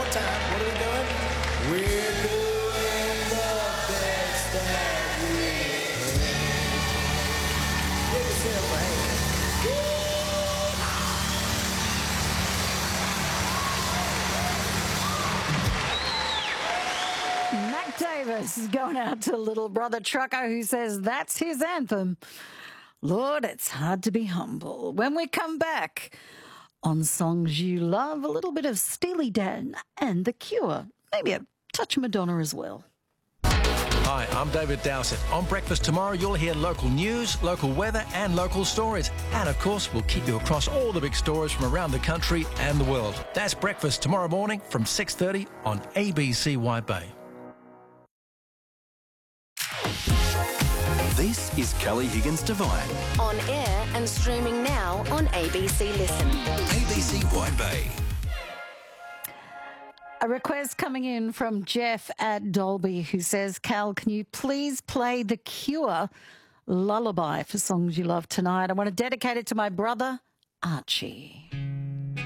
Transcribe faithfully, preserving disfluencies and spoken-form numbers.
more time. What are we doing? We're doing the best that we can. Give yourself a hand. Mac Davis is going out to little brother Trucker, who says that's his anthem. Lord, it's hard to be humble. When we come back on Songs You Love, a little bit of Steely Dan and The Cure. Maybe a touch of Madonna as well. Hi, I'm David Dowsett. On Breakfast tomorrow, you'll hear local news, local weather and local stories. And, of course, we'll keep you across all the big stories from around the country and the world. That's Breakfast tomorrow morning from six thirty on A B C Wide Bay. This is Kelly Higgins Divine. On air and streaming now on A B C Listen. A B C Wide Bay. A request coming in from Jeff at Dolby, who says, Cal, can you please play The Cure Lullaby for Songs You Love tonight? I want to dedicate it to my brother, Archie.